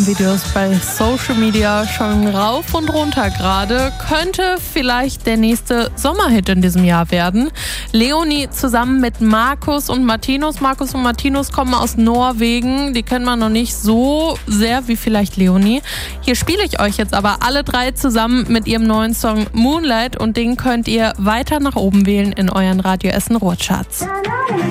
Videos bei Social Media schon rauf und runter gerade. Könnte vielleicht der nächste Sommerhit in diesem Jahr werden. Leonie zusammen mit Markus und Martinus. Markus und Martinus kommen aus Norwegen. Die kennt man noch nicht so sehr wie vielleicht Leonie. Hier spiele ich euch jetzt aber alle drei zusammen mit ihrem neuen Song Moonlight und den könnt ihr weiter nach oben wählen in euren Radio Essen Ruhrcharts.